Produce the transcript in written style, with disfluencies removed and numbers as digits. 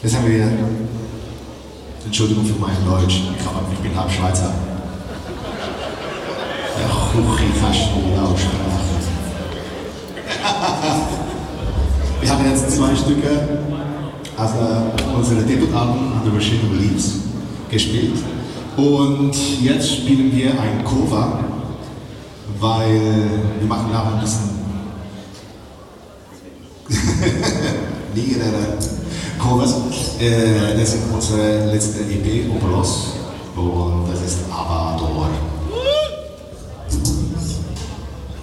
Jetzt haben wir, Entschuldigung für mein Deutsch, ich bin halb Schweizer. Ja, Huchi, fast Aussprache. Wir haben jetzt 2 Stücke, also unsere Debütalben The Machine Believes gespielt. Und jetzt spielen wir ein Cover, weil wir machen da ein bisschen niedere Covers. Das ist unsere letzte EP, Opolos, und das ist Avador.